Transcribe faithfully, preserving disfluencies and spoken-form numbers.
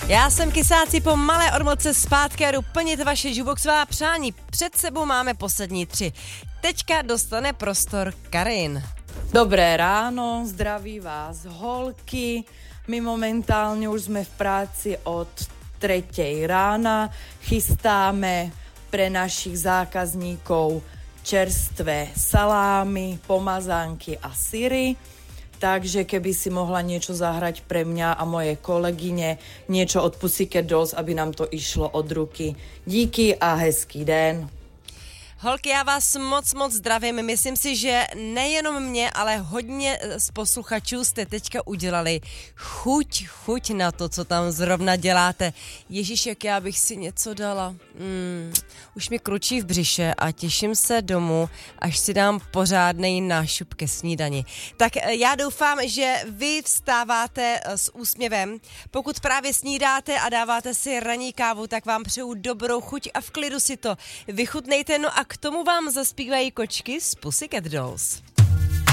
Já jsem Kysáci po malé odmlce zpátky a jdu plnit vaše jukeboxová přání. Před sebou máme poslední tři. Teďka dostane prostor Karin. Dobré ráno, zdraví vás holky. My momentálne už sme v práci od tretej rána. Chystáme pre našich zákazníkov čerstvé salámy, pomazánky a syry. Takže keby si mohla niečo zahrať pre mňa a moje kolegyne, niečo od Pussycat Dolls, aby nám to išlo od ruky. Díky a hezký den. Holky, já vás moc, moc zdravím. Myslím si, že nejenom mě, ale hodně z posluchačů jste teďka udělali chuť, chuť na to, co tam zrovna děláte. Ježíš, jak já bych si něco dala. Mm, už mi kručí v břiše a těším se domů, až si dám pořádnej nášup ke snídani. Tak já doufám, že vy vstáváte s úsměvem. Pokud právě snídáte a dáváte si ranní kávu, tak vám přeju dobrou chuť a v klidu si to vychutnejte. No a k tomu vám zaspívají kočky z Pussycat Dolls.